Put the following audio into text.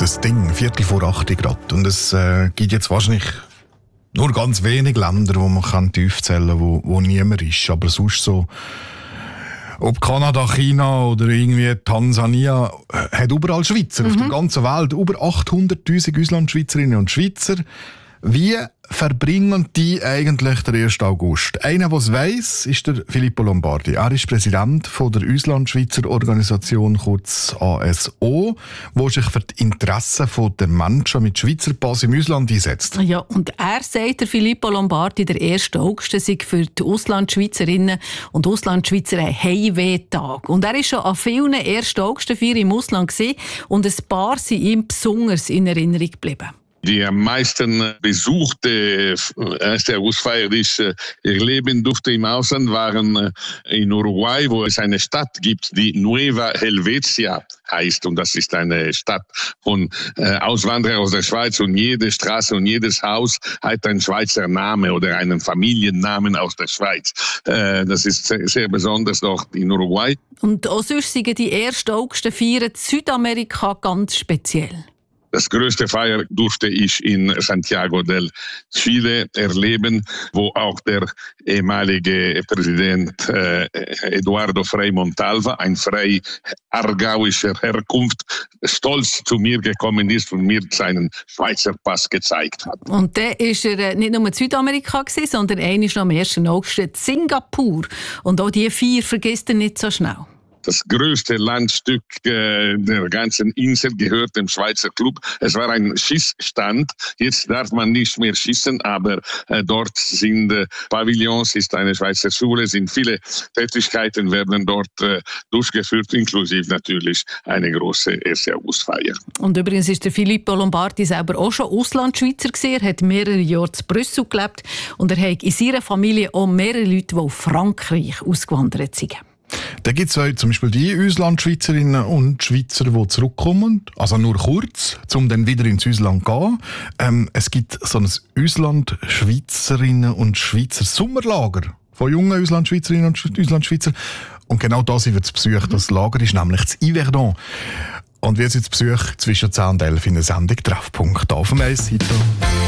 das Ding, 7:45 gerade. Und es gibt jetzt wahrscheinlich nur ganz wenige Länder, wo man tief zählen kann, wo niemand ist. Aber sonst so, ob Kanada, China oder irgendwie Tansania, hat überall Schweizer auf der ganzen Welt. Über 800'000 Auslandschweizerinnen und Schweizer. Wie verbringen die eigentlich den 1. August? Einer, der es weiss, ist der Filippo Lombardi. Er ist Präsident von der Auslandschweizer Organisation, kurz ASO, die sich für die Interessen der Menschen mit Schweizer Pass im Ausland einsetzt. Ja, und er sagt, der Filippo Lombardi, der 1. August sei für die Auslandschweizerinnen und Auslandschweizer ein Heimweh-Tag. Und er ist schon an vielen 1. August-Feiern im Ausland gewesen, und ein paar sind ihm besonders in Erinnerung geblieben. Die am meisten besuchte 1. Augustfeier, die ich erleben durfte im Ausland, waren in Uruguay, wo es eine Stadt gibt, die Nueva Helvetia heißt. Und das ist eine Stadt von Auswanderern aus der Schweiz. Und jede Straße und jedes Haus hat einen Schweizer Namen oder einen Familiennamen aus der Schweiz. Das ist sehr besonders dort in Uruguay. Und auch sonst sind die 1. August-Feiern in Südamerika ganz speziell. Das größte Feier durfte ich in Santiago del Chile erleben, wo auch der ehemalige Präsident Eduardo Frei Montalva, ein Frei aargauischer Herkunft, stolz zu mir gekommen ist und mir seinen Schweizer Pass gezeigt hat. Und dann war er nicht nur in Südamerika, sondern einmal noch am 1. August in Singapur. Und auch diese Feier vergisst er nicht so schnell. Das größte Landstück der ganzen Insel gehört dem Schweizer Club. Es war ein Schießstand. Jetzt darf man nicht mehr schießen, aber dort sind Pavillons, ist eine Schweizer Schule, sind viele Tätigkeiten werden dort durchgeführt, inklusive natürlich eine große 1. Augustfeier. Und übrigens ist der Filippo Lombardi selber auch schon Auslandschweizer gewesen. Er hat mehrere Jahre in Brüssel gelebt und er hat in seiner Familie auch mehrere Leute, die auf Frankreich ausgewandert sind. Da gibt es zum Beispiel die Auslandschweizerinnen und Schweizer, die zurückkommen, also nur kurz, um dann wieder ins Ausland zu gehen. Es gibt so ein Auslandschweizerinnen und Schweizer Sommerlager von jungen Auslandschweizerinnen und Auslandschweizer. Und genau da sind wir zu Besuch. Das Lager ist nämlich das Yverdon. Und wir sind zu Besuch zwischen 10 und 11 in der Sendung Treffpunkt auf dem Eis.